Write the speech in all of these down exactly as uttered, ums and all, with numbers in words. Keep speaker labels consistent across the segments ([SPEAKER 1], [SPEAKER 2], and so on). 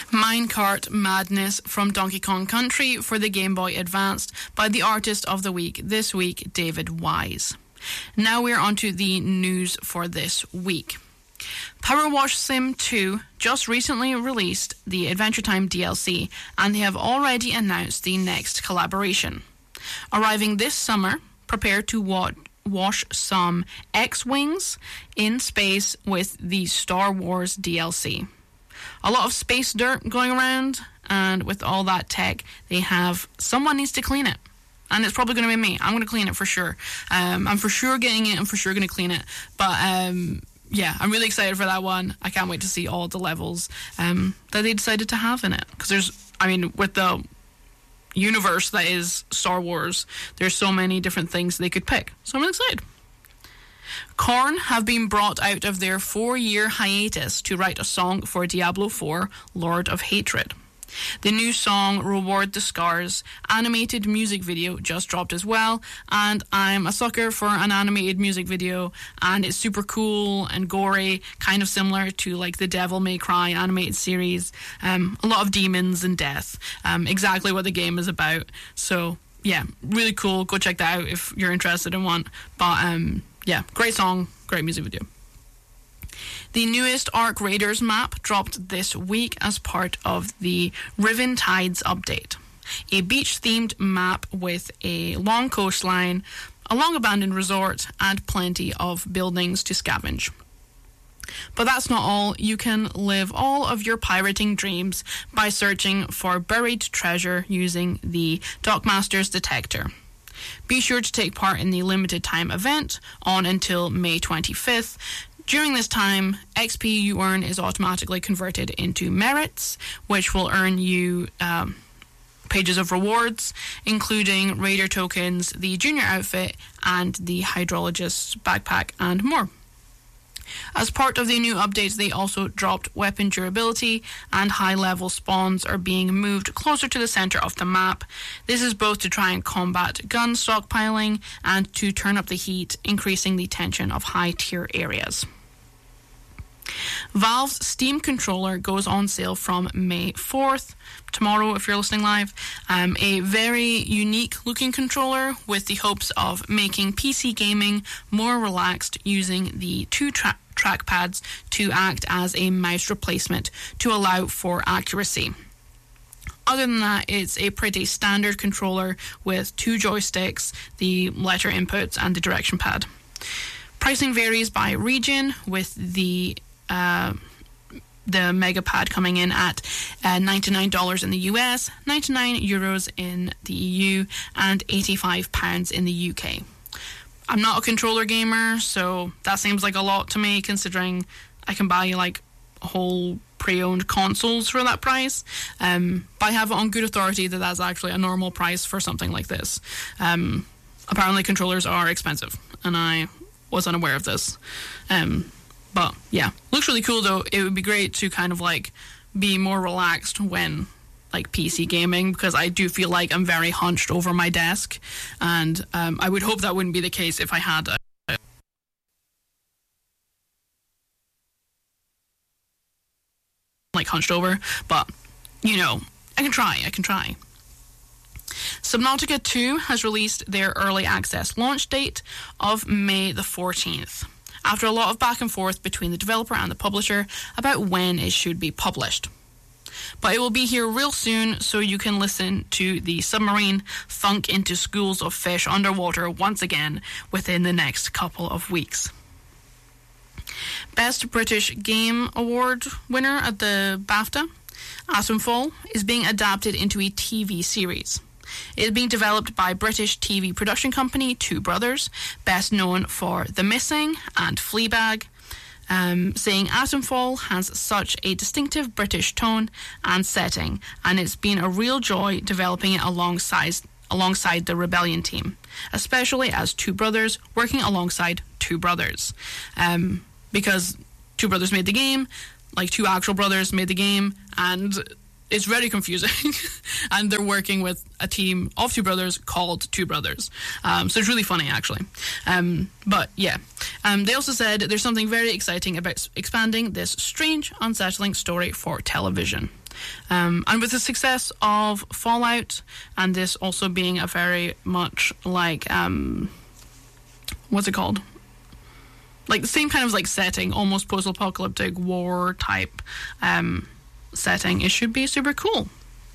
[SPEAKER 1] Minecart Madness from Donkey Kong Country for the Game Boy Advance by the Artist of the Week this week, David Wise. Now we're on to the news for this week. Power Wash Sim two just recently released the Adventure Time D L C, and they have already announced the next collaboration. Arriving this summer, prepare to wa- wash some X-Wings in space with the Star Wars D L C. A lot of space dirt going around, and with all that tech, they have someone needs to clean it. And it's probably going to be me. I'm going to clean it for sure. Um, I'm for sure getting it. I'm for sure going to clean it. But um, yeah, I'm really excited for that one. I can't wait to see all the levels um, that they decided to have in it. Because there's, I mean, with the universe that is Star Wars, there's so many different things they could pick. So I'm really excited. Korn have been brought out of their four-year hiatus to write a song for Diablo four, Lord of Hatred. The new song, Reward the Scars, animated music video just dropped as well, and I'm a sucker for an animated music video, and it's super cool and gory, kind of similar to like the Devil May Cry animated series. Um, a lot of demons and death, um, exactly what the game is about. So yeah, really cool. Go check that out if you're interested in one. But um, yeah, great song, great music video. The newest Ark Raiders map dropped this week as part of the Riven Tides update. A beach-themed map with a long coastline, a long-abandoned resort, and plenty of buildings to scavenge. But that's not all. You can live all of your pirating dreams by searching for buried treasure using the Dockmaster's Detector. Be sure to take part in the limited time event on until May twenty-fifth. During this time, X P you earn is automatically converted into merits, which will earn you um, pages of rewards, including Raider tokens, the Junior outfit, and the Hydrologist's backpack, and more. As part of the new updates, they also dropped weapon durability, and high-level spawns are being moved closer to the center of the map. This is both to try and combat gun stockpiling and to turn up the heat, increasing the tension of high-tier areas. Valve's Steam controller goes on sale from May fourth, tomorrow if you're listening live. Um, a very unique looking controller with the hopes of making P C gaming more relaxed, using the two tra- trackpads to act as a mouse replacement to allow for accuracy. Other than that, it's a pretty standard controller with two joysticks, the letter inputs, and the direction pad. Pricing varies by region, with the uh, the Megapad coming in at uh, ninety-nine dollars in the U S, ninety-nine euros in the E U, and eighty-five pounds in the U K. I'm not a controller gamer, so that seems like a lot to me, considering I can buy like a whole pre-owned consoles for that price. Um, but I have it on good authority that that's actually a normal price for something like this. Um, apparently controllers are expensive, and I was unaware of this. Um, but yeah, looks really cool though. It would be great to kind of like be more relaxed when like P C gaming, because I do feel like I'm very hunched over my desk, and um, I would hope that wouldn't be the case if I had a like hunched over, but you know, I can try, I can try. Subnautica two has released their early access launch date of May the fourteenth, after a lot of back and forth between the developer and the publisher about when it should be published. But it will be here real soon, so you can listen to the submarine thunk into schools of fish underwater once again within the next couple of weeks. Best British Game Award winner at the BAFTA, Atomfall, is being adapted into a T V series. It is being developed by British T V production company Two Brothers, best known for The Missing and Fleabag, um, saying Atomfall has such a distinctive British tone and setting, and it's been a real joy developing it alongside alongside the Rebellion team, especially as Two Brothers working alongside Two Brothers. Um, because Two Brothers made the game, like two actual brothers made the game, and it's very confusing. And they're working with a team of two brothers called Two Brothers. Um, so it's really funny, actually. Um, but yeah. Um, they also said there's something very exciting about expanding this strange, unsettling story for television. Um, and with the success of Fallout, and this also being a very much like, um, what's it called? Like the same kind of like setting, almost post-apocalyptic war type um, setting, it should be super cool.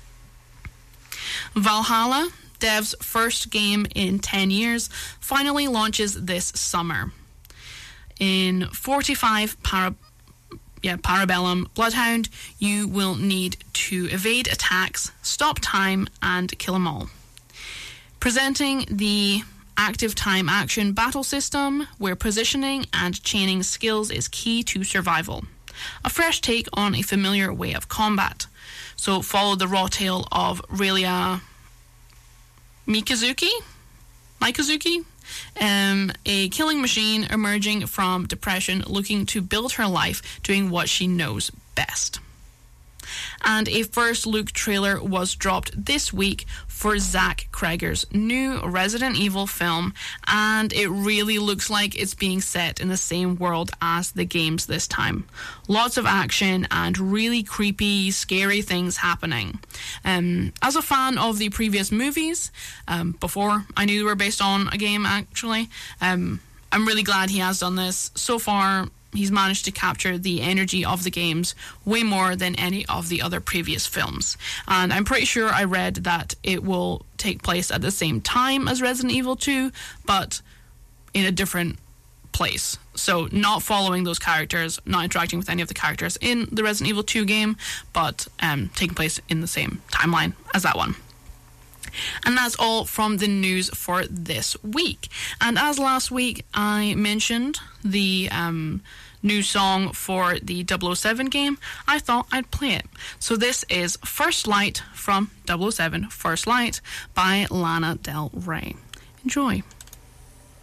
[SPEAKER 1] Valhalla, dev's first game in ten years, finally launches this summer. In forty-five para, yeah, Parabellum Bloodhound, you will need to evade attacks, stop time, and kill them all. Presenting the active time action battle system, where positioning and chaining skills is key to survival. A fresh take on a familiar way of combat. So follow the raw tale of Raylia Mikazuki, Mikazuki, um, a killing machine emerging from depression, looking to build her life, doing what she knows best. And a first look trailer was dropped this week for Zach Cregger's new Resident Evil film, and it really looks like it's being set in the same world as the games this time. Lots of action and really creepy, scary things happening. Um, as a fan of the previous movies, um, before I knew they were based on a game actually, um, I'm really glad he has done this. So far, he's managed to capture the energy of the games way more than any of the other previous films. And I'm pretty sure I read that it will take place at the same time as Resident Evil two, but in a different place. So not following those characters, not interacting with any of the characters in the Resident Evil two game, but um, taking place in the same timeline as that one. And that's all from the news for this week. And as last week I mentioned the um, new song for the double oh seven game, I thought I'd play it. So this is First Light from double oh seven First Light by Lana Del Rey. Enjoy.